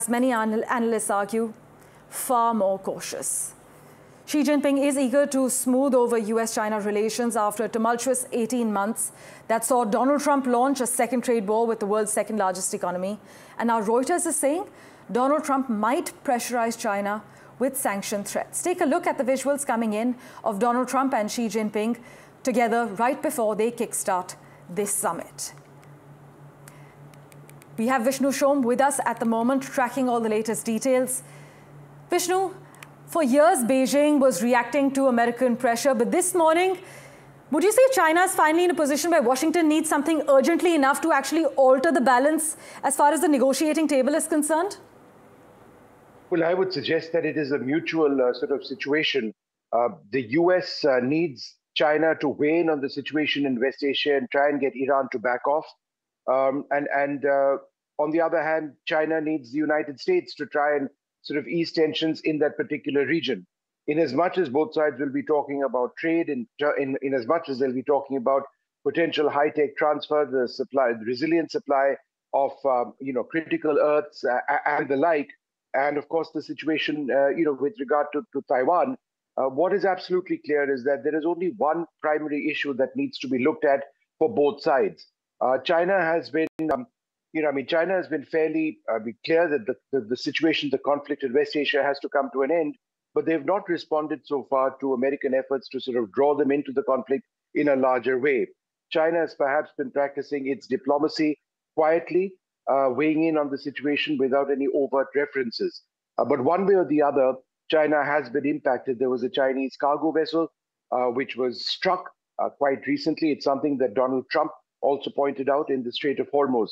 as many analysts argue, far more cautious. Xi Jinping is eager to smooth over US-China relations after a tumultuous 18 months that saw Donald Trump launch a second trade war with the world's second largest economy. And now Reuters is saying Donald Trump might pressurize China with sanction threats. Take a look at the visuals coming in of Donald Trump and Xi Jinping together right before they kickstart this summit. We have Vishnu Shom with us at the moment, tracking all the latest details. Vishnu, for years, Beijing was reacting to American pressure, but this morning, would you say China is finally in a position where Washington needs something urgently enough to actually alter the balance as far as the negotiating table is concerned? Well, I would suggest that it is a mutual sort of situation. The US needs China to weigh in on the situation in West Asia and try and get Iran to back off. On the other hand, China needs the United States to try and sort of ease tensions in that particular region. In as much as both sides will be talking about trade, in as much as they'll be talking about potential high-tech transfer, the resilient supply of critical earths and the like, and of course the situation with regard to Taiwan. What is absolutely clear is that there is only one primary issue that needs to be looked at for both sides. China has been, China has been fairly clear that the situation, the conflict in West Asia has to come to an end, but they've not responded so far to American efforts to sort of draw them into the conflict in a larger way. China has perhaps been practicing its diplomacy quietly, weighing in on the situation without any overt references. But one way or the other, China has been impacted. There was a Chinese cargo vessel which was struck quite recently. It's something that Donald Trump also pointed out in the Strait of Hormuz.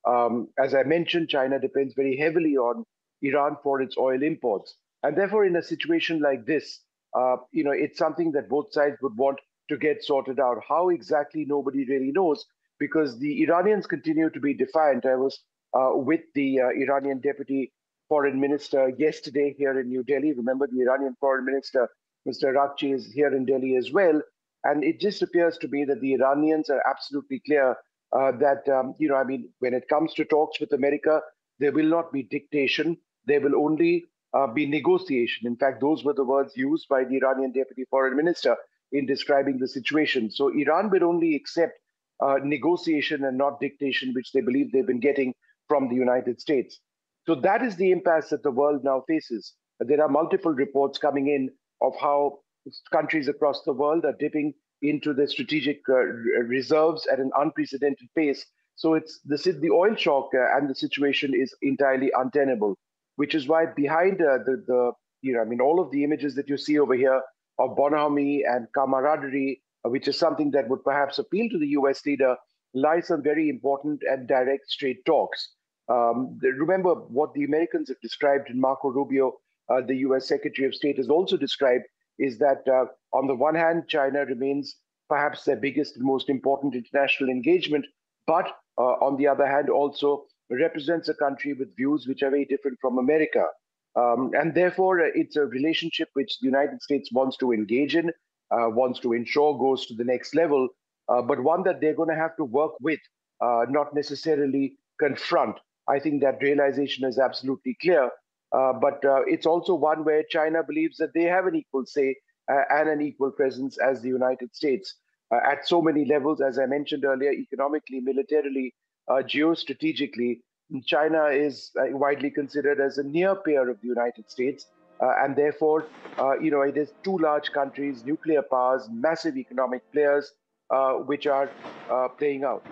As I mentioned, China depends very heavily on Iran for its oil imports. And therefore, in a situation like this, it's something that both sides would want to get sorted out. How exactly, nobody really knows, because the Iranians continue to be defiant. I was with the Iranian Deputy Foreign Minister yesterday here in New Delhi. Remember, the Iranian Foreign Minister, Mr. Rakchi, is here in Delhi as well. And it just appears to me that the Iranians are absolutely clear that, when it comes to talks with America, there will not be dictation. There will only be negotiation. In fact, those were the words used by the Iranian Deputy Foreign Minister in describing the situation. So Iran will only accept negotiation and not dictation, which they believe they've been getting from the United States. So that is the impasse that the world now faces. There are multiple reports coming in of how countries across the world are dipping into the strategic reserves at an unprecedented pace. So the oil shock and the situation is entirely untenable, which is why behind all of the images that you see over here of bonhomie and camaraderie, which is something that would perhaps appeal to the US leader, lies some very important and direct straight talks. Remember what the Americans have described, and Marco Rubio, the US Secretary of State, has also described, is that on the one hand, China remains perhaps their biggest and most important international engagement, but on the other hand also represents a country with views which are very different from America. And therefore, it's a relationship which the United States wants to engage in, wants to ensure goes to the next level, but one that they're going to have to work with, not necessarily confront. I think that realization is absolutely clear. But it's also one where China believes that they have an equal say and an equal presence as the United States at so many levels, as I mentioned earlier, economically, militarily, geostrategically. China is widely considered as a near peer of the United States. And therefore, it is two large countries, nuclear powers, massive economic players, which are playing out.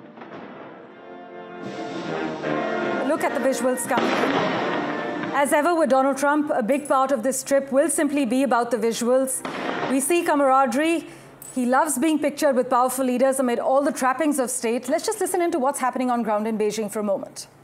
Look at the visuals coming. As ever with Donald Trump, a big part of this trip will simply be about the visuals. We see camaraderie. He loves being pictured with powerful leaders amid all the trappings of state. Let's just listen into what's happening on ground in Beijing for a moment.